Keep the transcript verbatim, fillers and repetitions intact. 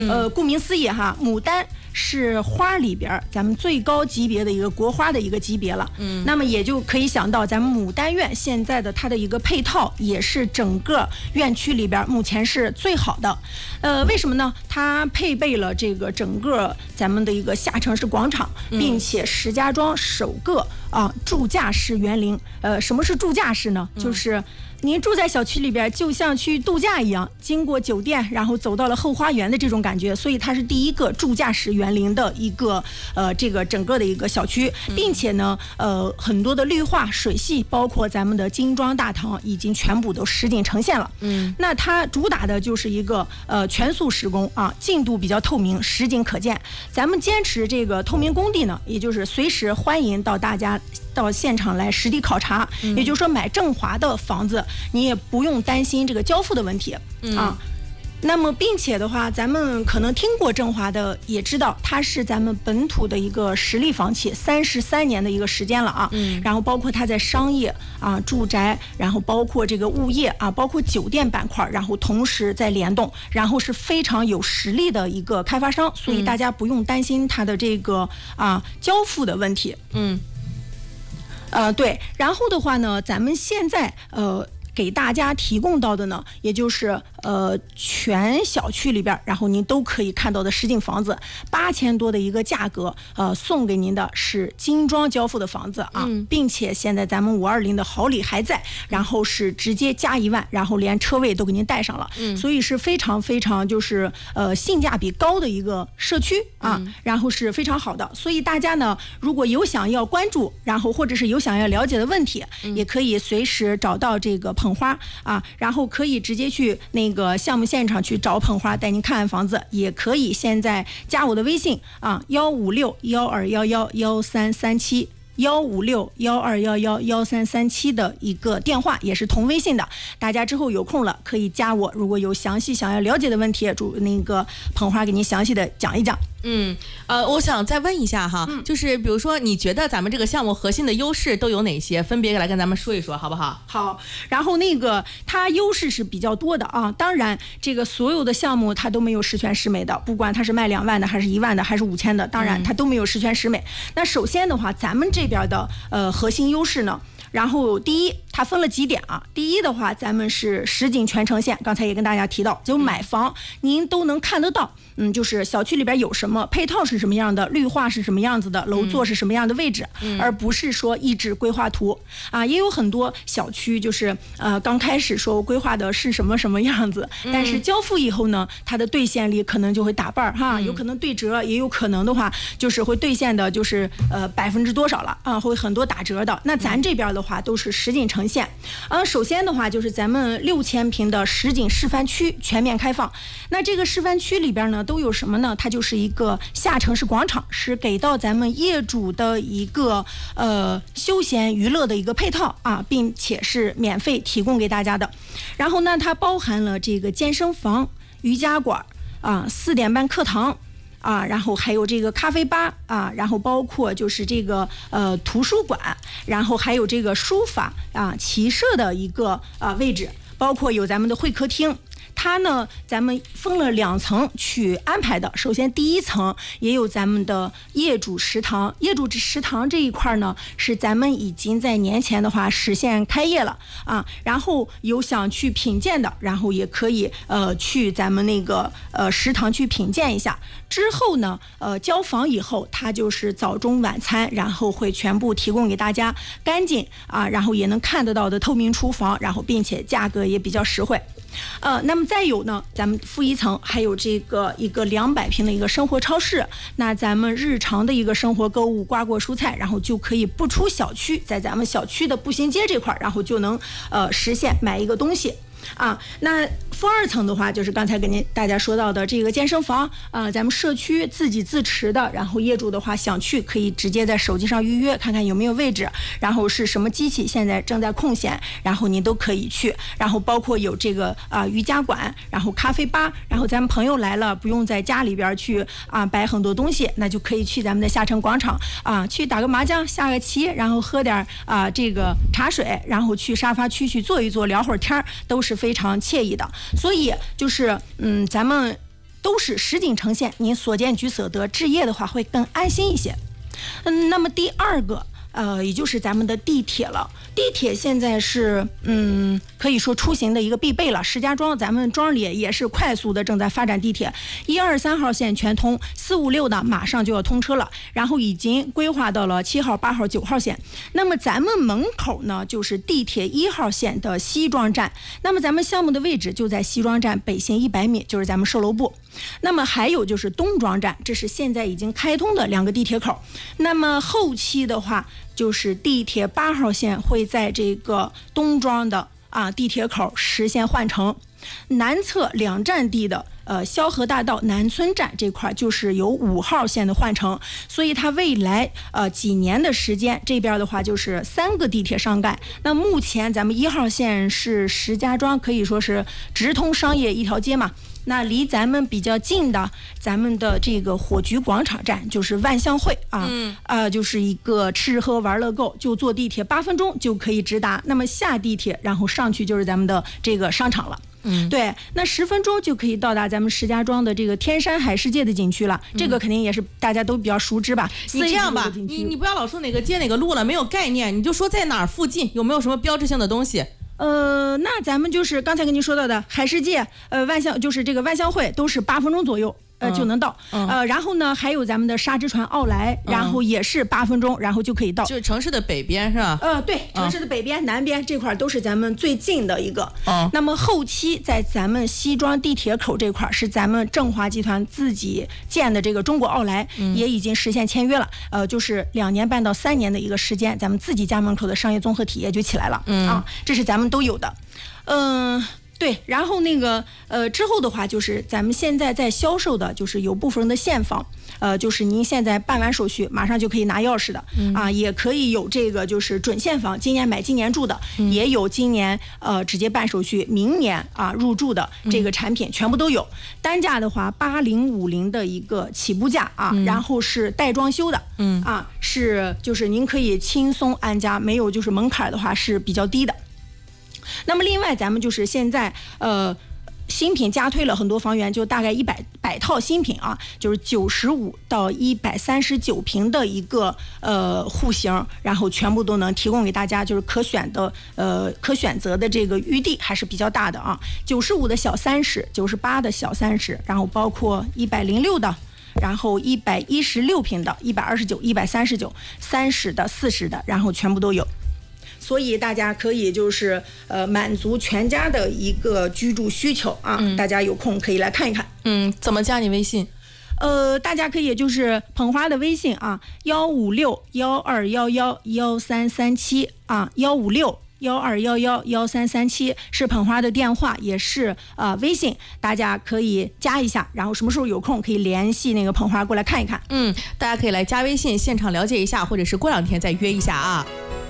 呃，顾名思义哈，牡丹是花里边咱们最高级别的一个国花的一个级别了。嗯，那么也就可以想到，咱们牡丹院现在的它的一个配套也是整个院区里边目前是最好的。呃，为什么呢？它配备了这个整个咱们的一个下城市广场，并且石家庄首个啊柱架式园林。呃，什么是柱架式呢？就是您住在小区里边，就像去度假一样，经过酒店，然后走到了后花园的这种感觉，所以它是第一个柱架式园林的一个呃这个整个的一个小区，并且呢，呃很多的绿化、水系，包括咱们的金庄大堂，已经全部都实景呈现了。嗯，那它主打的就是一个呃全速施工啊，进度比较透明，实景可见。咱们坚持这个透明工地呢，也就是随时欢迎到大家到现场来实地考察，嗯、也就是说买正华的房子，你也不用担心这个交付的问题、嗯、啊。那么，并且的话，咱们可能听过正华的，也知道它是咱们本土的一个实力房企，三十三年的一个时间了啊。嗯。然后包括它在商业啊、住宅，然后包括这个物业啊，包括酒店板块，然后同时在联动，然后是非常有实力的一个开发商，所以大家不用担心它的这个啊交付的问题。嗯。呃，对，然后的话呢，咱们现在呃。给大家提供到的呢，也就是呃全小区里边，然后您都可以看到的实景房子，八千多的一个价格，呃，送给您的是精装交付的房子啊，嗯、并且现在咱们五二零的好礼还在，然后是直接加一万，然后连车位都给您带上了，嗯、所以是非常非常就是呃性价比高的一个社区啊，嗯、然后是非常好的，所以大家呢，如果有想要关注，然后或者是有想要了解的问题，嗯、也可以随时找到这个捧花啊，然后可以直接去那个项目现场去找捧花带您看看房子，也可以现在加我的微信啊，幺五六幺二幺幺幺三三七。幺五六幺二幺幺幺三三七的一个电话，也是同微信的，大家之后有空了可以加我，如果有详细想要了解的问题，主那个捧花给您详细的讲一讲。 嗯，呃，我想再问一下哈，嗯、就是比如说，你觉得咱们这个项目核心的优势都有哪些？分别来跟咱们说一说，好不好？ 好，然后那个它优势是比较多的啊，当然这个所有的项目它都没有十全十美的，不管它是卖两万的，还是一万的，还是五千的，当然它都没有十全十美。嗯、那首先的话，咱们这边的呃核心优势呢，然后第一，它分了几点啊？第一的话，咱们是实景全呈现，刚才也跟大家提到，就买房您都能看得到。嗯，就是小区里边有什么配套是什么样的，绿化是什么样子的，楼座是什么样的位置，嗯、而不是说一纸规划图啊。也有很多小区就是呃刚开始说规划的是什么什么样子，嗯、但是交付以后呢，它的兑现率可能就会打半哈，嗯、有可能对折，也有可能的话就是会兑现的就是呃百分之多少了啊，会很多打折的。那咱这边的话都是实景呈现，啊，首先的话就是咱们六千平的实景示范区全面开放。那这个示范区里边呢，都有什么呢？它就是一个下城市广场，是给到咱们业主的一个呃休闲娱乐的一个配套啊，并且是免费提供给大家的。然后呢，它包含了这个健身房、瑜伽馆啊、四点半课堂。啊，然后还有这个咖啡吧啊，然后包括就是这个呃图书馆，然后还有这个书法啊、骑射的一个啊位置，包括有咱们的会客厅。它呢，咱们分了两层去安排的。首先，第一层也有咱们的业主食堂，业主食堂这一块呢，是咱们已经在年前的话实现开业了啊。然后有想去品鉴的，然后也可以呃去咱们那个呃食堂去品鉴一下。之后呢，呃交房以后，它就是早中晚餐，然后会全部提供给大家，干净啊，然后也能看得到的透明厨房，然后并且价格也比较实惠。呃，那么再有呢，咱们负一层还有这个一个两百平的一个生活超市，那咱们日常的一个生活购物、瓜果蔬菜，然后就可以不出小区，在咱们小区的步行街这块，然后就能呃实现买一个东西。啊，那负二层的话，就是刚才跟您大家说到的这个健身房啊、呃，咱们社区自己自持的，然后业主的话想去可以直接在手机上预约，看看有没有位置，然后是什么机器现在正在空闲，然后您都可以去，然后包括有这个啊、呃、瑜伽馆，然后咖啡吧，然后咱们朋友来了不用在家里边去啊摆很多东西，那就可以去咱们的下城广场啊去打个麻将、下个棋，然后喝点啊这个茶水，然后去沙发区去坐一坐，聊会儿天，都是非常惬意的。所以就是嗯，咱们都是实景呈现，您所见即所得，置业的话会更安心一些。嗯，那么第二个。呃，也就是咱们的地铁了。地铁现在是，嗯，可以说出行的一个必备了。石家庄咱们庄里也是快速的正在发展地铁，一二三号线全通，四五六呢马上就要通车了，然后已经规划到了七号、八号、九号线。那么咱们门口呢，就是地铁一号线的西庄站。那么咱们项目的位置就在西庄站北行一百米，就是咱们售楼部。那么还有就是东庄站，这是现在已经开通的两个地铁口。那么后期的话，就是地铁八号线会在这个东庄的啊地铁口实现换乘，南侧两站地的呃萧河大道南村站这块就是有五号线的换乘，所以它未来呃几年的时间，这边的话就是三个地铁上盖。那目前咱们一号线是石家庄可以说是直通商业一条街嘛。那离咱们比较近的，咱们的这个火炬广场站就是万象汇啊，嗯，呃，就是一个吃喝玩乐购，就坐地铁八分钟就可以直达。那么下地铁，然后上去就是咱们的这个商场了。嗯，对，那十分钟就可以到达咱们石家庄的这个天山海世界的景区了。嗯、这个肯定也是大家都比较熟知吧？ 你这样吧，你你不要老说哪个街哪个路了，没有概念，你就说在哪儿附近有没有什么标志性的东西。 呃，那咱们就是刚才跟您说到的海世界，呃，万象就是这个万象汇都是八分钟左右。呃，就能到，嗯、呃，然后呢，还有咱们的沙之船奥莱，嗯、然后也是八分钟，然后就可以到， 就是城市的北边是吧？ 呃，对，城市的北边、嗯、南边这块都是咱们最近的一个。嗯，那么后期在咱们西庄地铁口这块是咱们振华集团自己建的这个中国奥莱，嗯、也已经实现签约了，呃，就是两年半到三年的一个时间，咱们自己家门口的商业综合体业就起来了，嗯啊，这是咱们都有的，嗯、呃。对，然后那个呃之后的话，就是咱们现在在销售的，就是有部分的现房，呃，就是您现在办完手续，马上就可以拿钥匙的，嗯、啊，也可以有这个就是准现房，今年买今年住的，嗯、也有今年呃直接办手续，明年啊入住的这个产品、嗯、全部都有。单价的话，八零五零的一个起步价啊，嗯、然后是带装修的，嗯啊，是就是您可以轻松安家，没有就是门槛的话是比较低的。那么另外咱们就是现在呃新品加推了很多房源，就大概一百百套新品啊，就是九十五到一百三十九平的一个呃户型，然后全部都能提供给大家，就是可选的呃可选择的这个余地还是比较大的啊。九十五的小三室，九十八的小三室，然后包括一百零六的。然后一百一十六平的、一百二十九、一百三十九、三室的、四室的，然后全部都有。所以大家可以就是呃满足全家的一个居住需求啊，嗯、大家有空可以来看一看。 嗯，怎么加你微信？ 呃，大家可以就是捧花的微信啊，幺五六幺二幺幺幺三三七啊，幺五六幺二幺幺幺三三七是捧花的电话，也是呃微信，大家可以加一下，然后什么时候有空可以联系那个捧花过来看一看。 嗯，大家可以来加微信现场了解一下，或者是过两天再约一下啊。